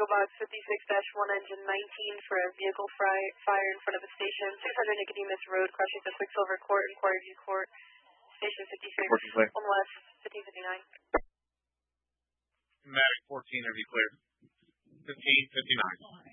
Box 56-1 engine 19 for a vehicle fire in front of a station, 600 Nicodemus Road, crossing the Quicksilver Court and Quarry View Court, station 56, 1 West, 1559. Matic 14, are you cleared? 1559.